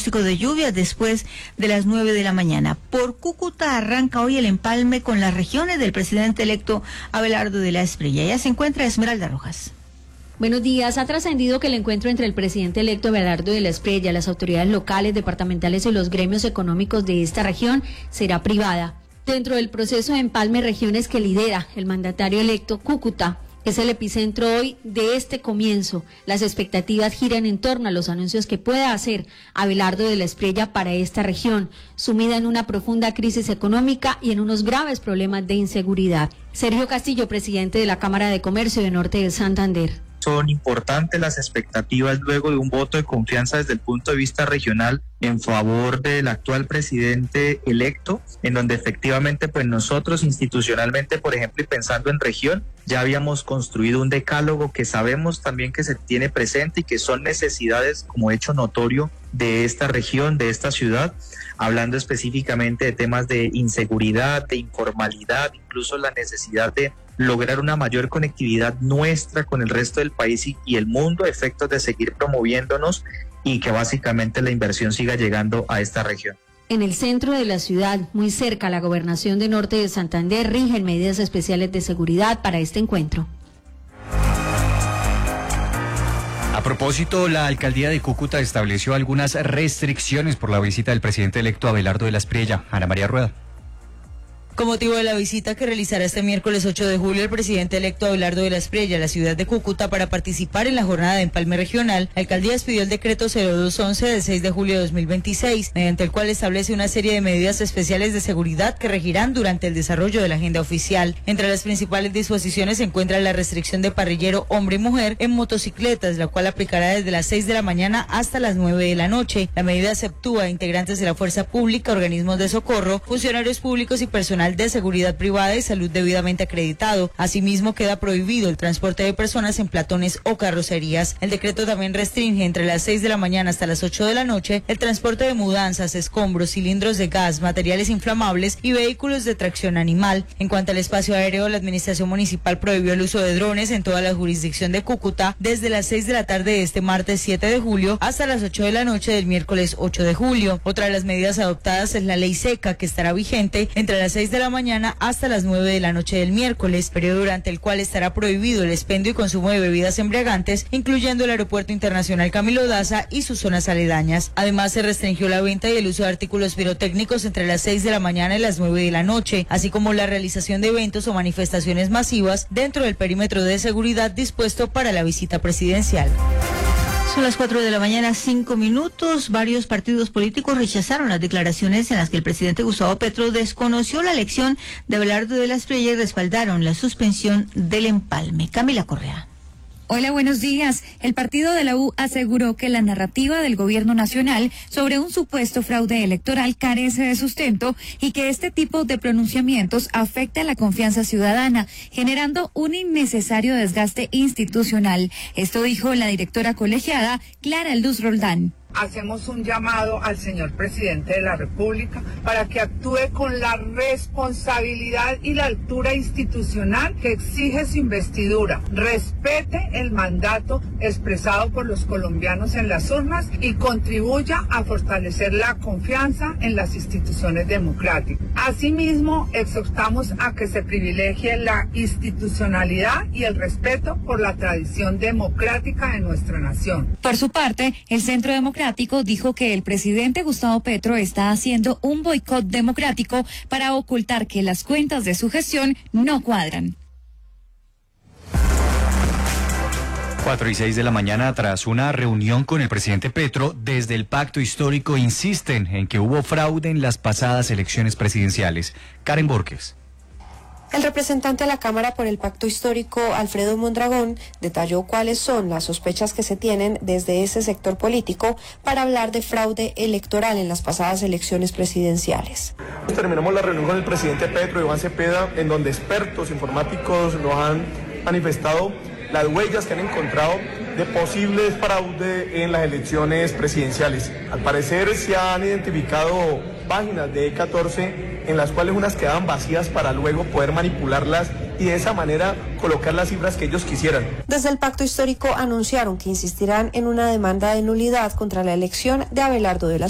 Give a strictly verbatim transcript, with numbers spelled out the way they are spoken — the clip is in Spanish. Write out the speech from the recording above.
pronóstico de lluvias después de las nueve de la mañana. Por Cúcuta arranca hoy el empalme con las regiones del presidente electo Abelardo de la Espriella. Ya se encuentra Esmeralda Rojas. Buenos días. Ha trascendido que el encuentro entre el presidente electo Abelardo de la Espriella, las autoridades locales, departamentales y los gremios económicos de esta región será privada. Dentro del proceso de empalme regiones que lidera el mandatario electo, Cúcuta es el epicentro hoy de este comienzo. Las expectativas giran en torno a los anuncios que pueda hacer Abelardo de la Espriella para esta región, sumida en una profunda crisis económica y en unos graves problemas de inseguridad. Sergio Castillo, presidente de la Cámara de Comercio de Norte de Santander. Son importantes las expectativas luego de un voto de confianza desde el punto de vista regional en favor del actual presidente electo, en donde efectivamente pues nosotros institucionalmente, por ejemplo, y pensando en región, ya habíamos construido un decálogo que sabemos también que se tiene presente y que son necesidades como hecho notorio de esta región, de esta ciudad, hablando específicamente de temas de inseguridad, de informalidad, incluso la necesidad de lograr una mayor conectividad nuestra con el resto del país y, y el mundo, a efectos de seguir promoviéndonos y que básicamente la inversión siga llegando a esta región. En el centro de la ciudad, muy cerca a la gobernación de Norte de Santander, rigen medidas especiales de seguridad para este encuentro. A propósito, la alcaldía de Cúcuta estableció algunas restricciones por la visita del presidente electo Abelardo de la Espriella. Ana María Rueda. Con motivo de la visita que realizará este miércoles ocho de julio el presidente electo Abelardo de la Espriella a la ciudad de Cúcuta para participar en la jornada de empalme regional, la alcaldía expidió el decreto cero dos once del seis de julio de dos mil veintiséis, mediante el cual establece una serie de medidas especiales de seguridad que regirán durante el desarrollo de la agenda oficial. Entre las principales disposiciones se encuentra la restricción de parrillero hombre y mujer en motocicletas, la cual aplicará desde las seis de la mañana hasta las nueve de la noche. La medida se actúa a integrantes de la fuerza pública, organismos de socorro, funcionarios públicos y personal de seguridad privada y salud debidamente acreditado. Asimismo, queda prohibido el transporte de personas en platones o carrocerías. El decreto también restringe entre las seis de la mañana hasta las ocho de la noche el transporte de mudanzas, escombros, cilindros de gas, materiales inflamables y vehículos de tracción animal. En cuanto al espacio aéreo, la administración municipal prohibió el uso de drones en toda la jurisdicción de Cúcuta desde las seis de la tarde de este martes siete de julio hasta las ocho de la noche del miércoles ocho de julio. Otra de las medidas adoptadas es la ley seca, que estará vigente entre las seis de la mañana hasta las nueve de la noche del miércoles, periodo durante el cual estará prohibido el expendio y consumo de bebidas embriagantes, incluyendo el Aeropuerto Internacional Camilo Daza y sus zonas aledañas. Además, se restringió la venta y el uso de artículos pirotécnicos entre las seis de la mañana y las nueve de la noche, así como la realización de eventos o manifestaciones masivas dentro del perímetro de seguridad dispuesto para la visita presidencial. Son las cuatro de la mañana, cinco minutos. Varios partidos políticos rechazaron las declaraciones en las que el presidente Gustavo Petro desconoció la elección de Abelardo de la Espriella y respaldaron la suspensión del empalme. Camila Correa. Hola, buenos días. El partido de la U aseguró que la narrativa del gobierno nacional sobre un supuesto fraude electoral carece de sustento y que este tipo de pronunciamientos afecta la confianza ciudadana, generando un innecesario desgaste institucional. Esto dijo la directora colegiada Clara Luz Roldán. Hacemos un llamado al señor presidente de la República para que actúe con la responsabilidad y la altura institucional que exige su investidura, respete el mandato expresado por los colombianos en las urnas y contribuya a fortalecer la confianza en las instituciones democráticas. Asimismo, exhortamos a que se privilegie la institucionalidad y el respeto por la tradición democrática de nuestra nación. Por su parte, el Centro Democrático dijo que el presidente Gustavo Petro está haciendo un boicot democrático para ocultar que las cuentas de su gestión no cuadran. Cuatro y seis de la mañana, tras una reunión con el presidente Petro, desde el Pacto Histórico insisten en que hubo fraude en las pasadas elecciones presidenciales. Karen Borges. El representante de la Cámara por el Pacto Histórico, Alfredo Mondragón, detalló cuáles son las sospechas que se tienen desde ese sector político para hablar de fraude electoral en las pasadas elecciones presidenciales. Terminamos la reunión con el presidente Petro, Iván Cepeda, en donde expertos informáticos nos han manifestado las huellas que han encontrado de posibles fraude en las elecciones presidenciales. Al parecer se han identificado páginas de E catorce en las cuales unas quedaban vacías para luego poder manipularlas y de esa manera colocar las cifras que ellos quisieran. Desde el Pacto Histórico anunciaron que insistirán en una demanda de nulidad contra la elección de Abelardo de la